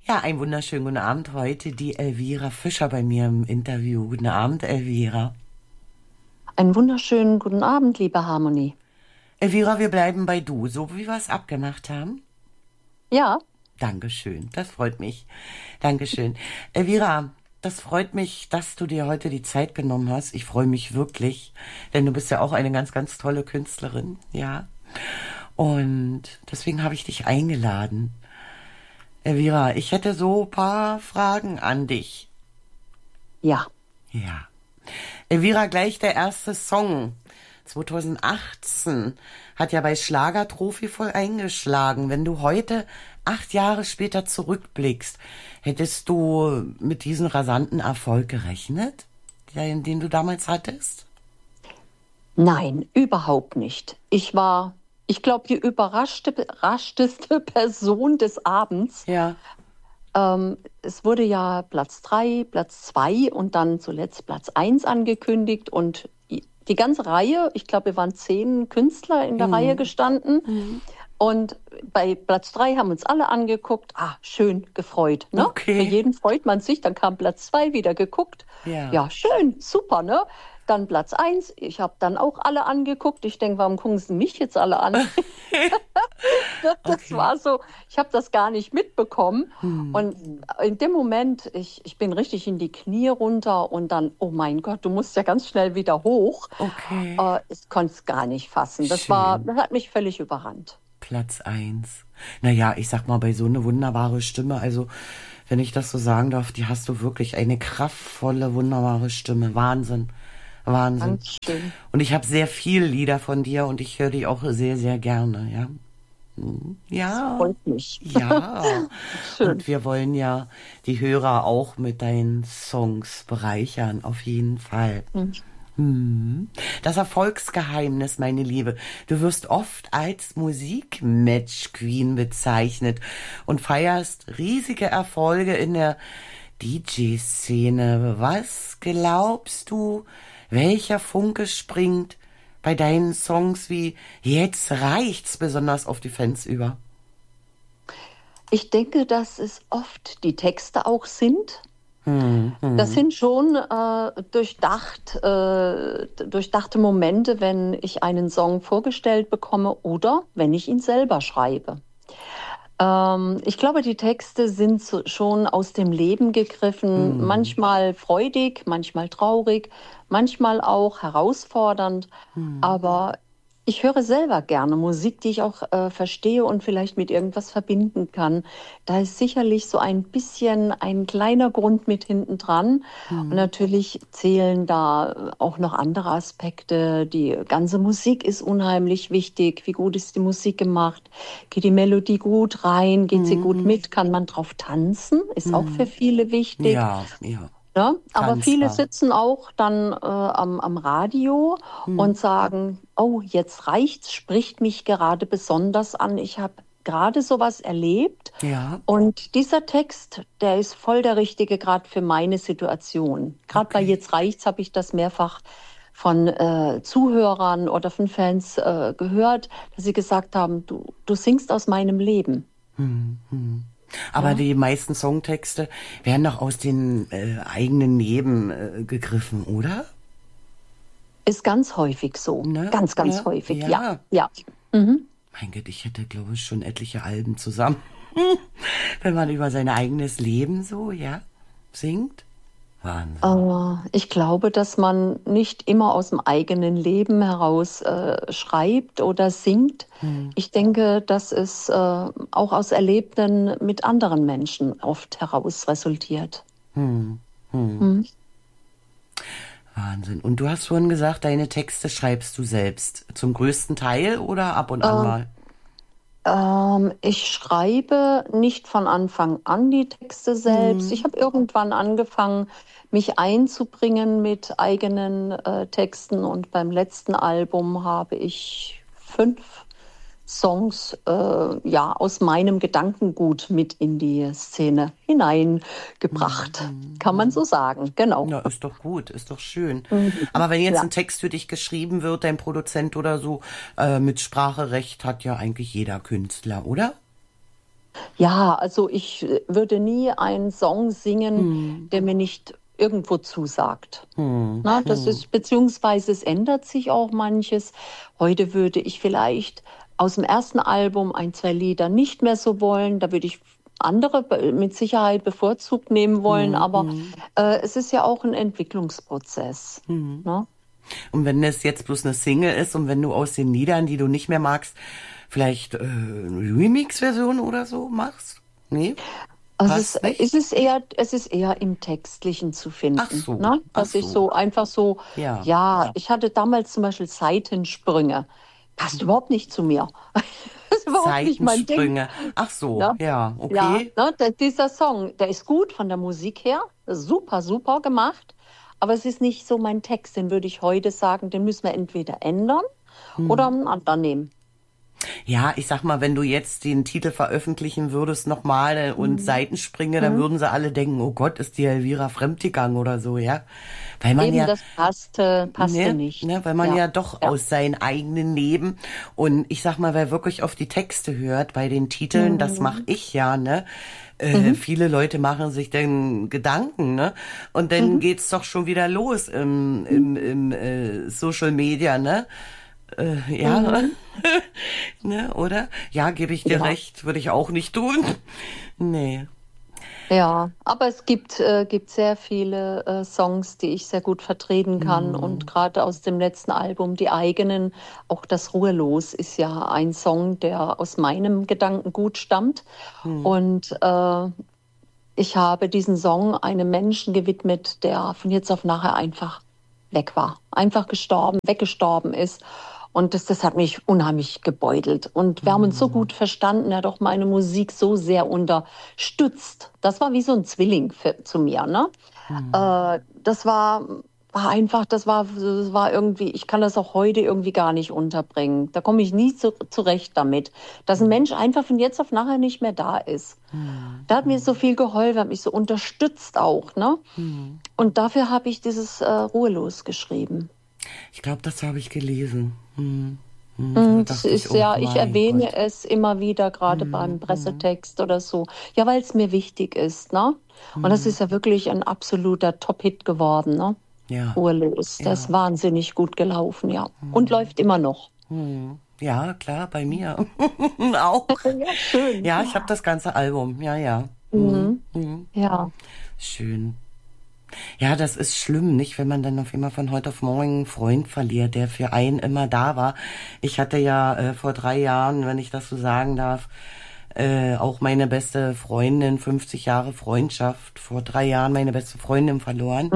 Ja, einen wunderschönen guten Abend heute. Die Elvira Fischer bei mir im Interview. Guten Abend, Elvira. Einen wunderschönen guten Abend, liebe Harmonie. Elvira, wir bleiben bei du, so wie wir es abgemacht haben. Ja, Dankeschön, das freut mich. Dankeschön. Elvira, das freut mich, dass du dir heute die Zeit genommen hast. Ich freue mich wirklich, denn du bist ja auch eine ganz, ganz tolle Künstlerin, ja. Und deswegen habe ich dich eingeladen. Elvira, ich hätte so ein paar Fragen an dich. ja. Ja. Elvira, gleich der erste Song. 2018 hat ja bei Schlagertrophy voll eingeschlagen. Wenn du heute 8 Jahre später zurückblickst, hättest du mit diesem rasanten Erfolg gerechnet, den du damals hattest? Nein, überhaupt nicht. Ich glaube, die überraschteste Person des Abends. Ja. Es wurde ja Platz 3, Platz 2 und dann zuletzt Platz 1 angekündigt und die ganze Reihe, ich glaube, wir waren 10 Künstler in der Reihe gestanden. Und bei Platz 3 haben uns alle angeguckt. Ah, schön, gefreut. Ne? Okay. Für jeden freut man sich. Dann kam Platz 2 wieder geguckt. Ja. Ja, schön, super, ne? Dann Platz 1. Ich habe dann auch alle angeguckt. Ich denke, warum gucken sie mich jetzt alle an? Das Okay. war so, ich habe das gar nicht mitbekommen. Und in dem Moment, ich bin richtig in die Knie runter und dann, oh mein Gott, du musst ja ganz schnell wieder hoch. Okay. Ich konnte es gar nicht fassen. Das Schön. hat mich völlig überrannt. Platz 1. Naja, ich sag mal, bei so eine wunderbare Stimme, also wenn ich das so sagen darf, die hast du wirklich eine kraftvolle, wunderbare Stimme. Wahnsinn. Wahnsinn. Dankeschön. Und ich habe sehr viele Lieder von dir und ich höre die auch sehr, sehr gerne, ja. Ja, Freut mich. ja. Schön. Und wir wollen ja die Hörer auch mit deinen Songs bereichern, auf jeden Fall. Das Erfolgsgeheimnis, meine Liebe. Du wirst oft als Musikmatch-Queen bezeichnet und feierst riesige Erfolge in der DJ-Szene. Was glaubst du, welcher Funke springt bei deinen Songs wie Jetzt reicht's besonders auf die Fans über? Ich denke, dass es oft die Texte auch sind. Das sind schon durchdachte Momente, wenn ich einen Song vorgestellt bekomme oder wenn ich ihn selber schreibe. Ich glaube, die Texte sind schon aus dem Leben gegriffen, manchmal freudig, manchmal traurig, manchmal auch herausfordernd. Aber ich höre selber gerne Musik, die ich auch verstehe und vielleicht mit irgendwas verbinden kann. Da ist sicherlich so ein bisschen ein kleiner Grund mit hinten dran. Und natürlich zählen da auch noch andere Aspekte. Die ganze Musik ist unheimlich wichtig. Wie gut ist die Musik gemacht? Geht die Melodie gut rein? Geht sie gut mit? Kann man drauf tanzen? Ist auch für viele wichtig. Ja, ja. Ne? Aber viele Tanzbar. sitzen auch dann am Radio und sagen, oh, jetzt reicht's, spricht mich gerade besonders an. Ich habe gerade sowas erlebt. Ja. Und dieser Text, der ist voll der richtige gerade für meine Situation. Gerade bei Okay. Jetzt reicht's habe ich das mehrfach von Zuhörern oder von Fans gehört, dass sie gesagt haben, du singst aus meinem Leben. Aber Ja. die meisten Songtexte werden doch aus den eigenen Leben gegriffen, oder? Ist ganz häufig so. Ne? Ganz, ganz Ne? häufig. Ja. Ja, ja. Mhm. Mein Gott, ich hätte, glaube ich, schon etliche Alben zusammen. Wenn man über sein eigenes Leben so, ja, singt. Wahnsinn. Ich glaube, dass man nicht immer aus dem eigenen Leben heraus schreibt oder singt. Ich denke, dass es auch aus Erlebten mit anderen Menschen oft heraus resultiert. Wahnsinn. Und du hast vorhin gesagt, deine Texte schreibst du selbst. Zum größten Teil oder ab und an mal? Ich schreibe nicht von Anfang an die Texte selbst. Ich habe irgendwann angefangen, mich einzubringen mit eigenen Texten und beim letzten Album habe ich 5 Songs ja aus meinem Gedankengut mit in die Szene hineingebracht. Kann man so sagen, genau. Na, ist doch gut, ist doch schön. Aber wenn jetzt Ja. ein Text für dich geschrieben wird, dein Produzent oder so, mit Spracherecht hat ja eigentlich jeder Künstler, oder? Ja, also ich würde nie einen Song singen, Hm. der mir nicht irgendwo zusagt. Hm. Na, das Hm. ist, beziehungsweise es ändert sich auch manches. Heute würde ich vielleicht aus dem ersten Album ein, zwei Lieder nicht mehr so wollen. Da würde ich andere mit Sicherheit bevorzugt nehmen wollen, Hm. aber Hm. es ist ja auch ein Entwicklungsprozess. Hm. Ne? Und wenn es jetzt bloß eine Single ist und wenn du aus den Liedern, die du nicht mehr magst, vielleicht eine Remix-Version oder so machst? Nee, Also passt nicht? es ist eher im Textlichen zu Ach finden, so, ne? ach Dass ich so. so einfach so, Ja. ja, ich hatte damals zum Beispiel Seitensprünge. Passt überhaupt nicht zu mir. Das ist überhaupt nicht mein Ding. Seitensprünge. Ach so, Ne? ja, Ja, okay. ne, dieser Song, der ist gut von der Musik her, super, super gemacht, aber es ist nicht so mein Text, den würde ich heute sagen, den müssen wir entweder ändern oder einen anderen nehmen. Ja, ich sag mal, wenn du jetzt den Titel veröffentlichen würdest nochmal und Mhm. Seitensprünge, dann Mhm. würden sie alle denken, oh Gott, ist die Elvira fremdgegangen oder so, ja. Weil man Eben, ja, das passte nicht. weil man Ja, ja doch ja. aus seinem eigenen Leben und ich sag mal, wer wirklich auf die Texte hört bei den Titeln, das mache Mhm. ich ja, ne? Mhm. Viele Leute machen sich dann Gedanken, ne? Und dann Mhm. geht's doch schon wieder los im Social Media, ne? Ja, Mhm. ne, oder? Ja, gebe ich dir Ja. recht, würde ich auch nicht tun. Nee. Ja, aber es gibt sehr viele Songs, die ich sehr gut vertreten kann. Und Hm. gerade aus dem letzten Album, die eigenen, auch das Ruhelos ist ja ein Song, der aus meinem Gedankengut stammt. Hm. Und ich habe diesen Song einem Menschen gewidmet, der von jetzt auf nachher einfach weg war, einfach gestorben, weggestorben ist. Und das hat mich unheimlich gebeutelt. Und wir haben uns so Hm. gut verstanden. Er hat auch meine Musik so sehr unterstützt. Das war wie so ein Zwilling zu mir, ne? Hm. Das war einfach, das war irgendwie, ich kann das auch heute irgendwie gar nicht unterbringen. Da komme ich nie zurecht damit, dass ein Mensch einfach von jetzt auf nachher nicht mehr da ist. Hm. Der hat mir so Hm. viel geholfen, hat mich so unterstützt auch, ne? Hm. Und dafür habe ich dieses Ruhelos geschrieben. Ich glaube, das habe ich gelesen. Hm. Hm. Da Und es dachte ich, ist oh ja, ich mein erwähne Gott. es immer wieder, gerade Hm. beim Hm. Pressetext oder so. Ja, weil es mir wichtig ist, ne? Und das Hm. ist ja wirklich ein absoluter Top-Hit geworden, ne? Ja, Ruhelos. Das ist ja. wahnsinnig gut gelaufen, ja. Und Hm. läuft immer noch. Hm. Ja, klar, bei mir auch. Ja, schön. Ja, ich habe das ganze Album. Ja, ja. Hm. Mhm. Hm. Ja. Schön. Ja, das ist schlimm, nicht, wenn man dann auf einmal von heute auf morgen einen Freund verliert, der für einen immer da war. Ich hatte ja vor 3 Jahren, wenn ich das so sagen darf, auch meine beste Freundin, 50 Jahre Freundschaft, vor 3 Jahren meine beste Freundin verloren.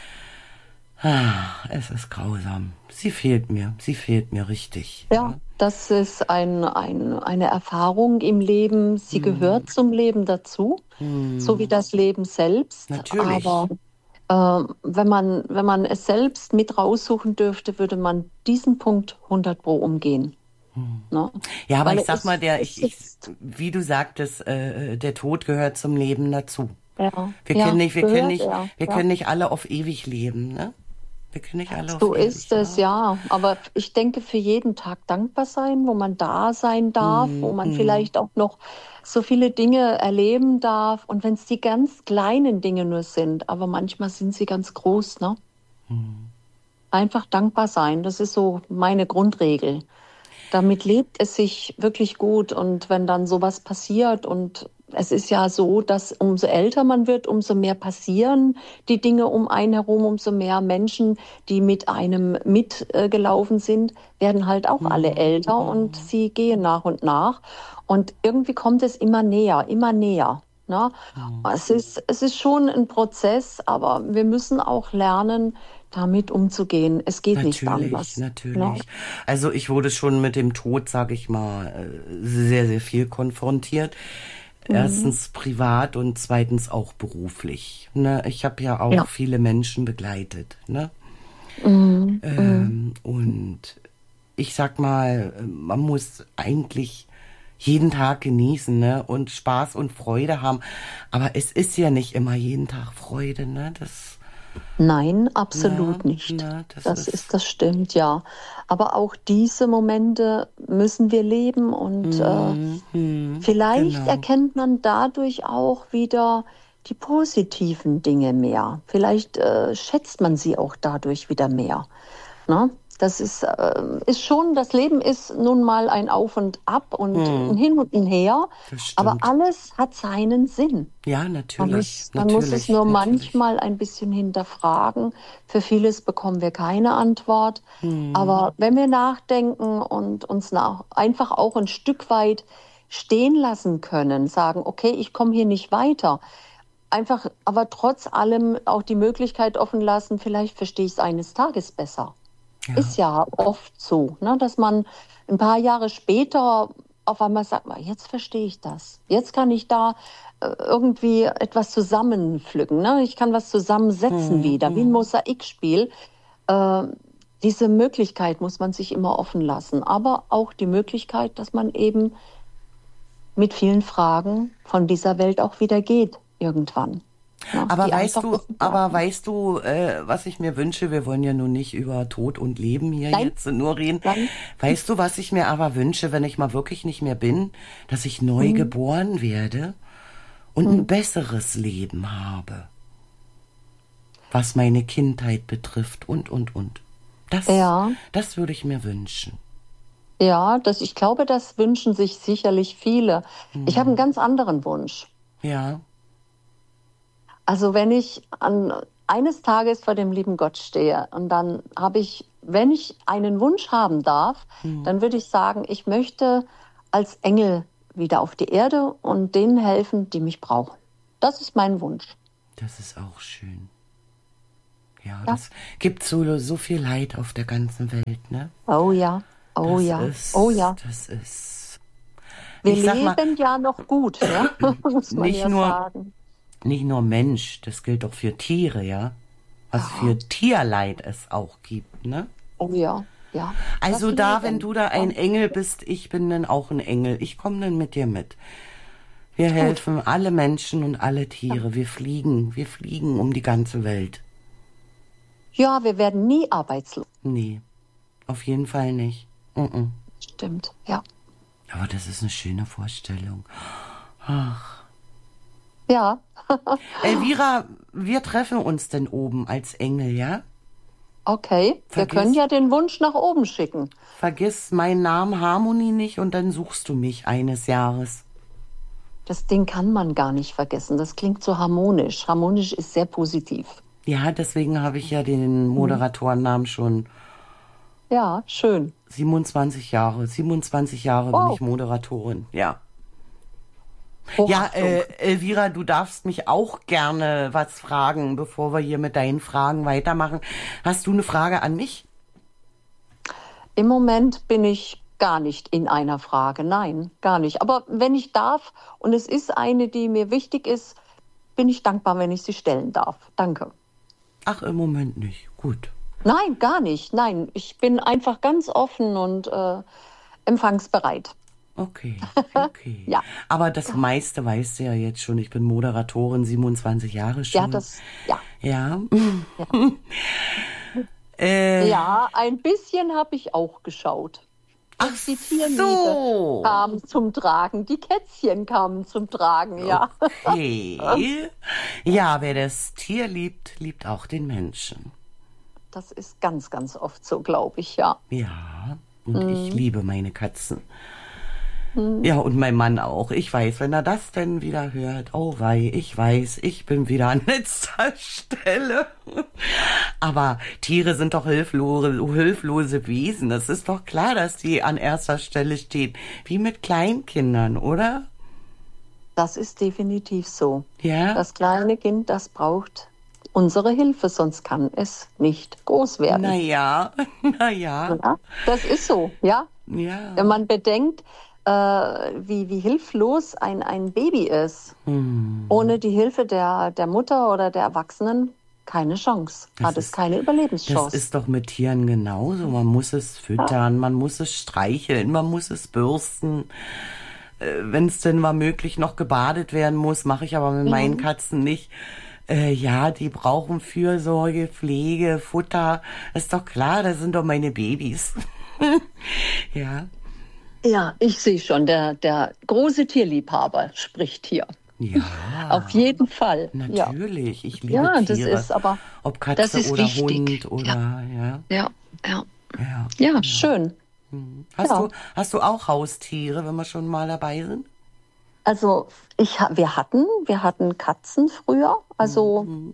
Ah, es ist grausam. Sie fehlt mir richtig. Ja, Ja. das ist eine Erfahrung im Leben. Sie Hm. gehört zum Leben dazu, so wie Hm. das Leben selbst. Aber Natürlich. wenn man es selbst mit raussuchen dürfte, würde man diesen Punkt 100 Pro umgehen. Ne? Ja, aber Weil ich sag mal, es ist, wie du sagtest, der Tod gehört zum Leben dazu. ja, ja, gehört er. Wir Ja. können nicht alle auf ewig leben, ne? Wir können nicht alle auf So ist ewig, es, ja. ja. Aber ich denke, für jeden Tag dankbar sein, wo man da sein darf, wo Hm. man Hm. vielleicht auch noch so viele Dinge erleben darf. Und wenn es die ganz kleinen Dinge nur sind, aber manchmal sind sie ganz groß, ne? Einfach dankbar sein, das ist so meine Grundregel. Damit lebt es sich wirklich gut. Und wenn dann sowas passiert, und es ist ja so, dass umso älter man wird, umso mehr passieren die Dinge um einen herum, umso mehr Menschen, die mit einem mitgelaufen sind, werden halt auch alle Hm. älter und Hm. sie gehen nach und nach. Und irgendwie kommt es immer näher, immer näher. Ne? Hm. Es ist schon ein Prozess, aber wir müssen auch lernen, damit umzugehen. Es geht nicht Natürlich, anders. Ne? natürlich. Also ich wurde schon mit dem Tod, sag ich mal, sehr, sehr viel konfrontiert. Mhm. Erstens privat und zweitens auch beruflich. Ne? Ich habe ja auch Ja. viele Menschen begleitet. Ne? Mhm. Mhm. Und ich sag mal, man muss eigentlich jeden Tag genießen, ne? Und Spaß und Freude haben. Aber es ist ja nicht immer jeden Tag Freude, ne? Das Nein, Na, absolut nicht. na, das ist. Das stimmt, ja. Aber auch diese Momente müssen wir leben und vielleicht Genau. erkennt man dadurch auch wieder die positiven Dinge mehr. Vielleicht schätzt man sie auch dadurch wieder mehr. Ne? Das ist schon, das Leben ist nun mal ein Auf und Ab und ein Hin und ein Her, Das aber stimmt. alles hat seinen Sinn. Ja, natürlich, Man muss es natürlich, nur natürlich. manchmal ein bisschen hinterfragen. Für vieles bekommen wir keine Antwort. Aber wenn wir nachdenken und uns einfach auch ein Stück weit stehen lassen können, sagen, okay, ich komme hier nicht weiter, einfach aber trotz allem auch die Möglichkeit offen lassen, vielleicht verstehe ich es eines Tages besser. Ja. Ist ja oft so, ne, dass man ein paar Jahre später auf einmal sagt, jetzt verstehe ich das. Jetzt kann ich da irgendwie etwas zusammenpflücken. Ne? Ich kann was zusammensetzen wieder, wie ein Mosaikspiel. Äh, Diese Möglichkeit muss man sich immer offen lassen. Aber auch die Möglichkeit, dass man eben mit vielen Fragen von dieser Welt auch wieder geht, irgendwann. Ja, die einfach wissen Aber bleiben. weißt du, was ich mir wünsche? Wir wollen ja nun nicht über Tod und Leben hier Nein, jetzt nur reden. nein. Weißt du, was ich mir aber wünsche, wenn ich mal wirklich nicht mehr bin, dass ich neu Mhm. geboren werde und ein besseres Leben habe, was meine Kindheit betrifft und. Das, Ja, das würde ich mir wünschen. ja, ich glaube, das wünschen sich sicherlich viele. Ich habe einen ganz anderen Wunsch. Ja, Also wenn ich eines Tages vor dem lieben Gott stehe und dann habe ich, wenn ich einen Wunsch haben darf, dann würde ich sagen, ich möchte als Engel wieder auf die Erde und denen helfen, die mich brauchen. Das ist mein Wunsch. das ist auch schön. Ja, Ja. das gibt so viel Leid auf der ganzen Welt, ne? Oh ja, oh ja, oh ja. Das ist, Wir ich sag mal, leben ja noch gut, ja? Muss man nicht ja nur, sagen. nicht nur Mensch, das gilt auch für Tiere, ja? Was Ja, für Tierleid es auch gibt, ne? oh ja, ja. Das Also da, wenn Leben. du da Ja, ein Engel bist, ich bin dann auch ein Engel. Ich komme dann mit dir mit. Wir gut. helfen alle Menschen und alle Tiere. Wir fliegen um die ganze Welt. Ja, wir werden nie arbeitslos. Nee, auf jeden Fall nicht. Mm-mm. Stimmt, ja. Aber das ist eine schöne Vorstellung. Ja, Elvira, wir treffen uns denn oben als Engel, ja? okay. Wir können Vergiss, ja den Wunsch nach oben schicken. vergiss meinen Namen Harmony nicht und dann suchst du mich eines Jahres. Das Ding kann man gar nicht vergessen. Das klingt so harmonisch. Harmonisch ist sehr positiv. Ja, deswegen habe ich ja den Moderatorennamen schon Ja, schön. 27 Jahre. 27 Jahre bin ich Oh, Moderatorin, ja. Ja, Hochachtung. Elvira, du darfst mich auch gerne was fragen, bevor wir hier mit deinen Fragen weitermachen. Hast du eine Frage an mich? Im Moment bin ich gar nicht in einer Frage. Nein, gar nicht. Aber wenn ich darf, und es ist eine, die mir wichtig ist, bin ich dankbar, wenn ich sie stellen darf. Danke. Ach, im Moment nicht. Gut. Nein, gar nicht. Nein, ich bin einfach ganz offen und empfangsbereit. Okay, okay. Ja, Aber das meiste weißt du ja jetzt schon. Ich bin Moderatorin, 27 Jahre ja, schon. ja. Ja. Ja, Äh, ja, ein bisschen habe ich auch geschaut. ach Und die Tierliebe so. kam zum Tragen, die Kätzchen kamen zum Tragen, ja. Okay. Ja, wer das Tier liebt, liebt auch den Menschen. Das ist ganz, ganz oft so, glaube ich, ja. Ja, und ich liebe meine Katzen. Ja, und mein Mann auch. Ich weiß, wenn er das denn wieder hört, oh wei, ich weiß, ich bin wieder an letzter Stelle. Aber Tiere sind doch hilflose Wesen. Es ist doch klar, dass die an erster Stelle stehen. Wie mit Kleinkindern, oder? Das ist definitiv so. Ja? Das kleine Kind, das braucht unsere Hilfe, sonst kann es nicht groß werden. Naja, naja, Ja, das ist so, ja. ja. Wenn man bedenkt, wie hilflos ein Baby ist, ohne die Hilfe der Mutter oder der Erwachsenen, keine Chance. Hat es keine Das Überlebenschance. ist doch mit Tieren genauso. Man muss es füttern, man muss es streicheln, man muss es bürsten. Wenn es denn mal möglich noch gebadet werden muss, mache ich aber mit meinen Katzen nicht. Ja, die brauchen Fürsorge, Pflege, Futter. Ist doch klar, das sind doch meine Babys. Ja. Ja, ich sehe schon, der große Tierliebhaber spricht hier. Auf Ja, jeden Fall. Ja, natürlich. Ich liebe ja, Tiere. Ob das Katze ist oder wichtig. Hund Ja, oder, ja, ja, ja. ja, Ja, ja. schön. Hast Ja. du, hast du auch Haustiere, wenn wir schon mal dabei sind? Also wir hatten Katzen früher, also Mhm.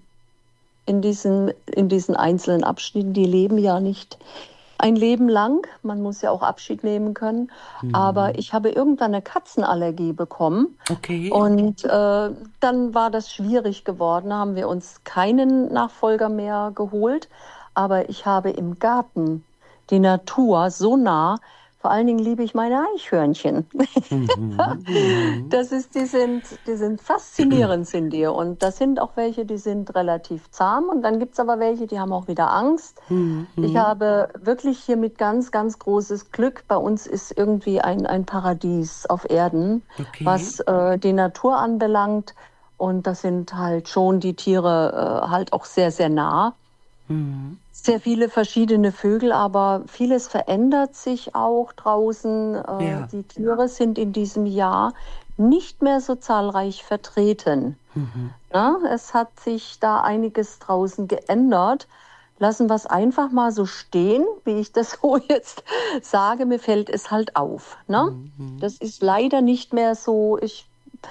in diesen einzelnen Abschnitten, die leben ja nicht ein Leben lang. Man muss ja auch Abschied nehmen können. Aber Mhm. ich habe irgendwann eine Katzenallergie bekommen Okay. und dann war das schwierig geworden. Da haben wir uns keinen Nachfolger mehr geholt. Aber ich habe im Garten die Natur so nah. Vor allen Dingen liebe ich meine Eichhörnchen. Mhm. Mhm. Die sind faszinierend, sind die. Und das sind auch welche, die sind relativ zahm. Und dann gibt es aber welche, die haben auch wieder Angst. Mhm. Ich Mhm. habe wirklich hiermit ganz, ganz großes Glück. Bei uns ist irgendwie ein Paradies auf Erden, Okay. was die Natur anbelangt. Und das sind halt schon die Tiere halt auch sehr, sehr nah. Mhm. Sehr viele verschiedene Vögel, aber vieles verändert sich auch draußen. Ja. Die Tiere sind in diesem Jahr nicht mehr so zahlreich vertreten. Mhm. Ja, es hat sich da einiges draußen geändert. Lassen wir es einfach mal so stehen, wie ich das so jetzt sage. Mir fällt es halt auf. Ne? Mhm. Das ist leider nicht mehr so. Ich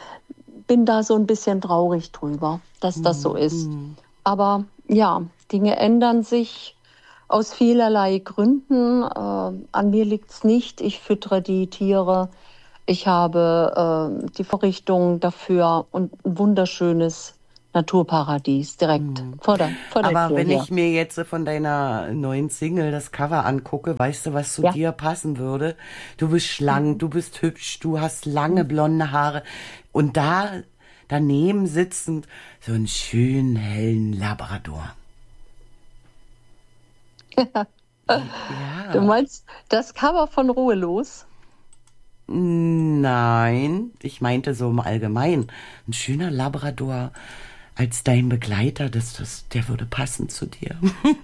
bin da so ein bisschen traurig drüber, dass das so Mhm. ist. Mhm. Aber ja, Dinge ändern sich aus vielerlei Gründen. An mir liegt es nicht. Ich füttere die Tiere. Ich habe die Vorrichtung dafür und ein wunderschönes Naturparadies direkt Mhm. vor der Aber Tür wenn hier. ich mir jetzt von deiner neuen Single das Cover angucke, weißt du, was zu Ja. dir passen würde? Du bist schlank, Mhm. du bist hübsch, du hast lange blonde Haare und da daneben sitzend so einen schönen hellen Labrador. Du Ja, meinst das Cover von Ruhelos? nein, ich meinte so im Allgemeinen. Ein schöner Labrador als dein Begleiter, der würde passen zu dir.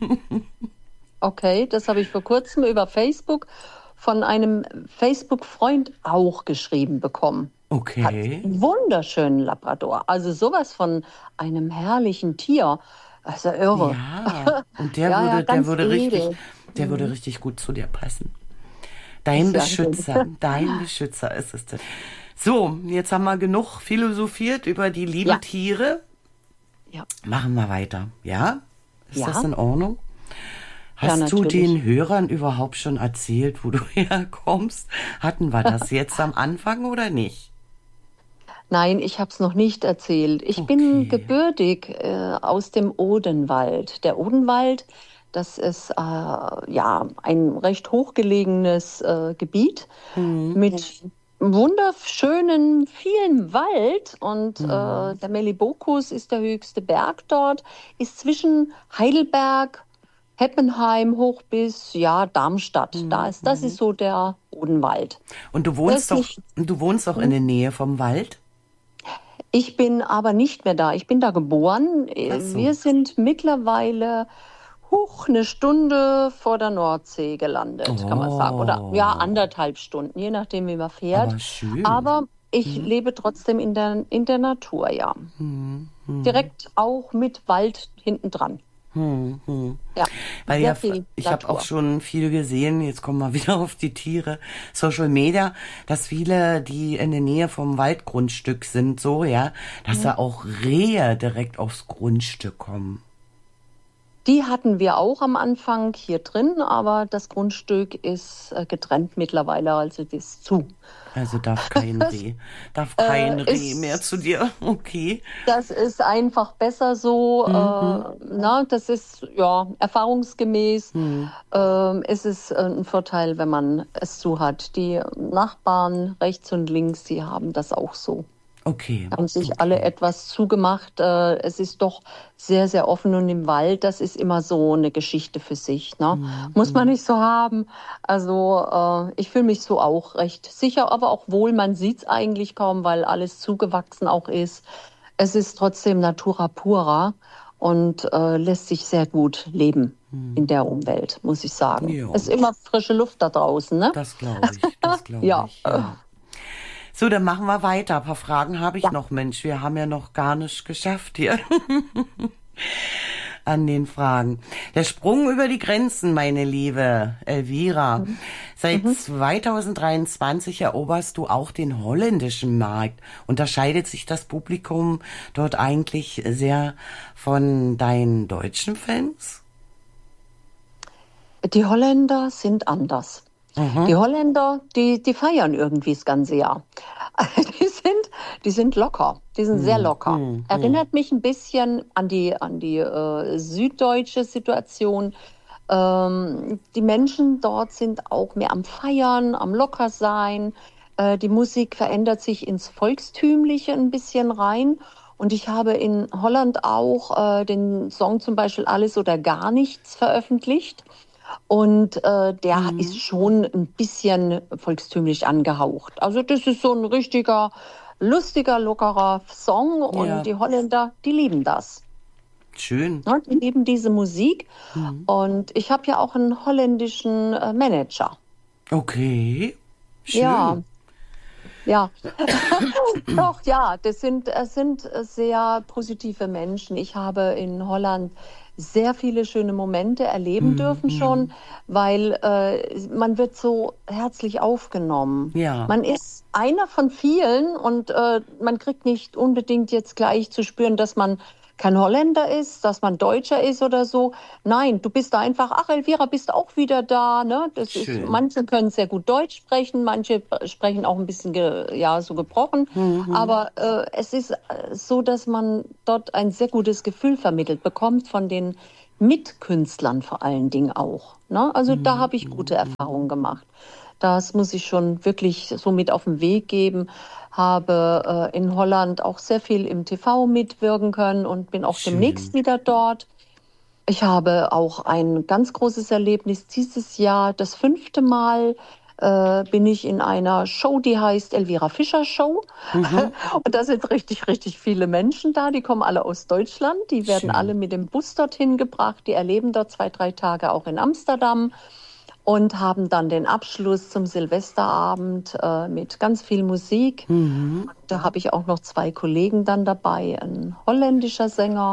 Okay, das habe ich vor kurzem über Facebook von einem Facebook-Freund auch geschrieben bekommen. Hat Okay. einen wunderschönen Labrador. Also sowas von einem herrlichen Tier. Also irre. Ja, und der Ja, ja, würde, der ganz würde richtig, edel. der würde Mhm. richtig gut zu dir passen. Sehr schön. Dein Beschützer ist es denn. So, jetzt haben wir genug philosophiert über die lieben Ja, Tiere. ja, Machen wir weiter, ja? Ist das ja, in Ordnung? ja, Hast du natürlich. den Hörern überhaupt schon erzählt, wo du herkommst? Hatten wir das jetzt am Anfang oder nicht? Nein, ich habe es noch nicht erzählt. Ich bin Okay. gebürtig aus dem Odenwald. Der Odenwald, das ist ja ein recht hochgelegenes Gebiet Hm, mit wunderschönen, vielen Wald. Und hm, der Melibokus ist der höchste Berg dort, ist zwischen Heidelberg, Heppenheim hoch bis ja, Darmstadt. Das ist hm. so der Odenwald. Und Das ist nicht. du wohnst doch in der Nähe vom Wald? Ich bin aber nicht mehr da. Ich bin da geboren. Ach so. Wir sind mittlerweile eine Stunde vor der Nordsee gelandet, kann man sagen. Oder ja, Oh, 1,5 Stunden, je nachdem, wie man fährt. aber schön. Aber ich Hm, lebe trotzdem in der Natur, ja. hm, hm, Direkt auch mit Wald hinten dran. hm. Ja, Weil sehr ja, viel ich habe auch Natur. schon viel gesehen, jetzt kommen wir wieder auf die Tiere, Social Media, dass viele, die in der Nähe vom Waldgrundstück sind, so, ja, dass da auch Rehe direkt aufs Grundstück kommen. Die hatten wir auch am Anfang hier drin, aber das Grundstück ist getrennt mittlerweile, also das ist zu. Also darf kein Reh mehr zu Ist dir. Okay. Das ist einfach besser so. Mhm. Das ist ja erfahrungsgemäß. Hm. Ist es ein Vorteil, wenn man es so hat. Die Nachbarn rechts und links, die haben das auch so. Okay, Haben sich alle okay. etwas zugemacht. Es ist doch sehr, sehr offen und im Wald, das ist immer so eine Geschichte für sich. Ne? Muss man Mhm. nicht so haben. Also ich fühle mich so auch recht sicher, aber auch wohl. Man sieht es eigentlich kaum, weil alles zugewachsen auch ist. es ist trotzdem Natura pura und lässt sich sehr gut leben in der Umwelt, muss ich sagen. Ja, Es ist immer frische Luft da draußen, ne? das glaube ich, das glaube Ja. ich, ja. So, dann machen wir weiter. Ein paar Fragen habe ich noch, Mensch. Wir haben ja noch gar nicht geschafft hier an den Fragen. Der Sprung über die Grenzen, meine liebe Elvira. Seit 2023 eroberst du auch den holländischen Markt. Unterscheidet sich das Publikum dort eigentlich sehr von deinen deutschen Fans? Die Holländer sind anders. Die Holländer, die feiern irgendwie das ganze Jahr. Die sind locker, die sind sehr locker. Erinnert mich ein bisschen an die süddeutsche Situation. Die Menschen dort sind auch mehr am Feiern, am Lockersein. Die Musik verändert sich ins Volkstümliche ein bisschen rein. Und ich habe in Holland auch den Song zum Beispiel Alles oder gar nichts veröffentlicht. Und der ist schon ein bisschen volkstümlich angehaucht. Also das ist so ein richtiger, lustiger, lockerer Song. Und die Holländer, die lieben das. Schön. Ja, die lieben diese Musik. Und ich habe ja auch einen holländischen Manager. Okay, schön. Ja. Ja, doch, ja, es sind sehr positive Menschen. Ich habe in Holland sehr viele schöne Momente erleben dürfen schon, weil man wird so herzlich aufgenommen. Ja. Man ist einer von vielen und man kriegt nicht unbedingt jetzt gleich zu spüren, dass man kein Holländer ist, dass man Deutscher ist oder so. Nein, du bist da einfach, ach Elvira, bist auch wieder da. Ne? Manche können sehr gut Deutsch sprechen, manche sprechen auch ein bisschen so gebrochen. Aber es ist so, dass man dort ein sehr gutes Gefühl vermittelt bekommt von den Mitkünstlern vor allen Dingen auch. Ne? Also da habe ich gute Erfahrungen gemacht. Das muss ich schon wirklich so mit auf den Weg geben. Habe in Holland auch sehr viel im TV mitwirken können und bin auch demnächst wieder dort. Ich habe auch ein ganz großes Erlebnis dieses Jahr. Das 5. Mal bin ich in einer Show, die heißt Elvira Fischer Show. Und da sind richtig, richtig viele Menschen da. Die kommen alle aus Deutschland. Die werden alle mit dem Bus dorthin gebracht. Die erleben dort 2-3 Tage auch in Amsterdam. Und haben dann den Abschluss zum Silvesterabend mit ganz viel Musik. Da habe ich auch noch 2 Kollegen dann dabei, ein holländischer Sänger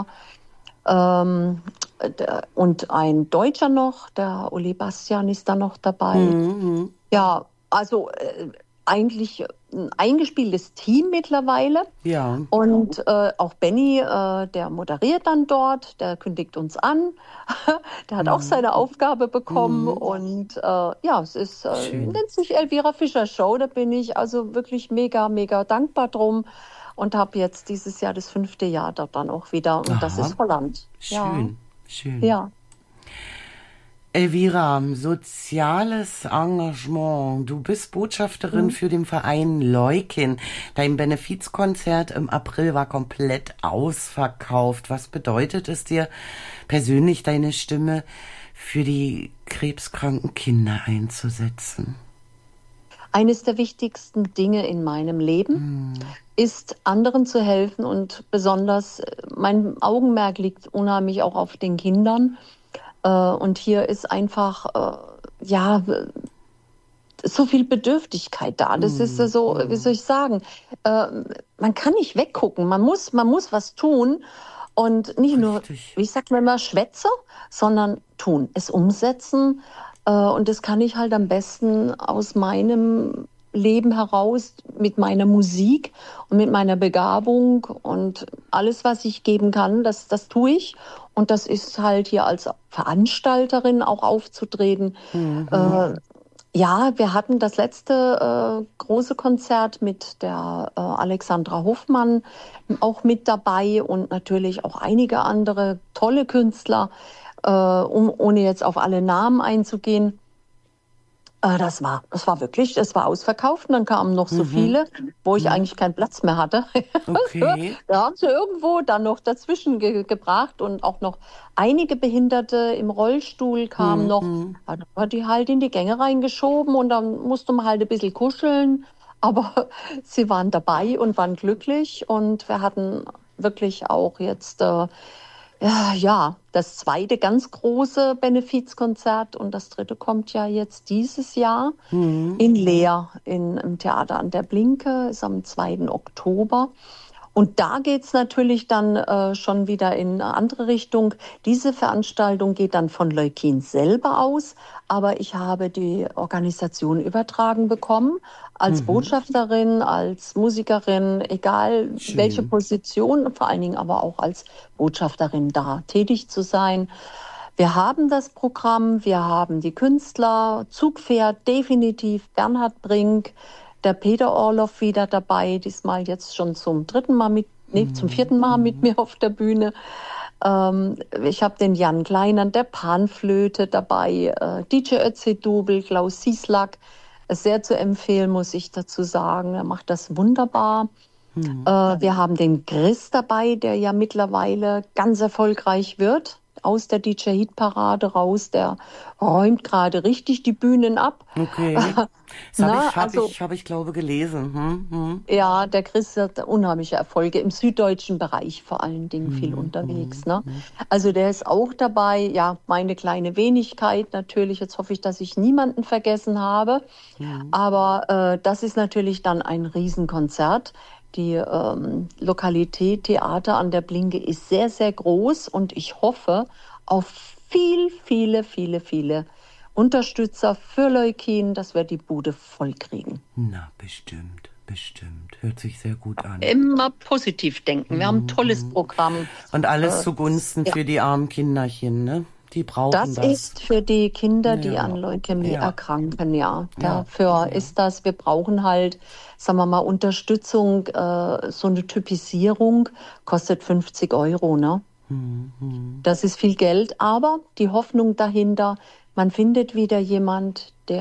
und ein Deutscher noch, der Oli Bastian ist da noch dabei. Ja, also eigentlich ein eingespieltes Team mittlerweile. Ja. Und auch Benny, der moderiert dann dort, der kündigt uns an. Der hat auch seine Aufgabe bekommen. Und es ist, nennt sich Elvira Fischer Show. Da bin ich also wirklich mega, mega dankbar drum. Und habe jetzt dieses Jahr das 5. Jahr dort dann auch wieder. Und das ist Holland. Schön, schön. Ja. Elvira, soziales Engagement. Du bist Botschafterin für den Verein Leukin. Dein Benefizkonzert im April war komplett ausverkauft. Was bedeutet es dir persönlich, deine Stimme für die krebskranken Kinder einzusetzen? Eines der wichtigsten Dinge in meinem Leben ist, anderen zu helfen, und besonders mein Augenmerk liegt unheimlich auch auf den Kindern. Und hier ist einfach, so viel Bedürftigkeit da. Das ist so, wie soll ich sagen, man kann nicht weggucken, man muss was tun und nicht nur, wie sagt man immer, schwätze, sondern tun, es umsetzen. Und das kann ich halt am besten aus meinem Leben heraus mit meiner Musik und mit meiner Begabung, und alles, was ich geben kann, das tue ich. Und das ist halt hier als Veranstalterin auch aufzutreten. Wir hatten das letzte große Konzert mit der Alexandra Hoffmann auch mit dabei und natürlich auch einige andere tolle Künstler, ohne jetzt auf alle Namen einzugehen. Das war ausverkauft, und dann kamen noch so viele, wo ich eigentlich keinen Platz mehr hatte. Okay. Da haben sie irgendwo dann noch dazwischen gebracht, und auch noch einige Behinderte im Rollstuhl kamen noch. Da hat die halt in die Gänge reingeschoben, und dann musste man halt ein bisschen kuscheln. Aber sie waren dabei und waren glücklich, und wir hatten wirklich auch jetzt das zweite ganz große Benefizkonzert und das dritte kommt ja jetzt dieses Jahr in Leer im Theater an der Blinke, ist am 2. Oktober. Und da geht es natürlich dann schon wieder in eine andere Richtung. Diese Veranstaltung geht dann von Leukin selber aus, aber ich habe die Organisation übertragen bekommen, als Botschafterin, als Musikerin, egal welche Position, vor allen Dingen aber auch als Botschafterin da tätig zu sein. Wir haben das Programm, wir haben die Künstler, Zugpferd definitiv, Bernhard Brink, der Peter Orloff wieder dabei, diesmal jetzt schon zum vierten Mal mit mir auf der Bühne. Ich habe den Jan Kleinert, der Panflöte dabei, DJ Özdebubel, Klaus Sieslak, sehr zu empfehlen, muss ich dazu sagen. Er macht das wunderbar. Wir haben den Chris dabei, der ja mittlerweile ganz erfolgreich wird. Aus der DJ-Hit-Parade raus, der räumt gerade richtig die Bühnen ab. Okay, das hab ich glaube gelesen. Ja, der Chris hat unheimliche Erfolge im süddeutschen Bereich vor allen Dingen viel unterwegs. Ne? Also der ist auch dabei. Ja, meine kleine Wenigkeit natürlich. Jetzt hoffe ich, dass ich niemanden vergessen habe. Aber das ist natürlich dann ein Riesenkonzert. Die Lokalität Theater an der Blinke ist sehr, sehr groß und ich hoffe auf viele Unterstützer für Leukin, dass wir die Bude voll kriegen. Na, bestimmt. Hört sich sehr gut an. Immer positiv denken. Wir haben ein tolles Programm. Und alles zugunsten für die armen Kinderchen, ne? Die brauchen das. Das ist für die Kinder, die an Leukämie erkranken, ja. Dafür ist das, wir brauchen halt, sagen wir mal, Unterstützung, so eine Typisierung kostet 50 Euro, ne? Das ist viel Geld, aber die Hoffnung dahinter, man findet wieder jemand, der